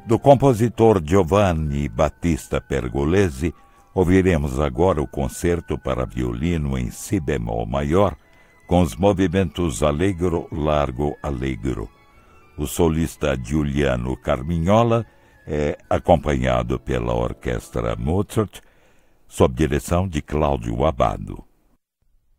Do compositor Giovanni Battista Pergolesi, ouviremos agora o concerto para violino em si bemol maior, com os movimentos Allegro, Largo, Allegro. O solista Giuliano Carmignola é acompanhado pela Orquestra Mozart, sob direção de Cláudio Abbado.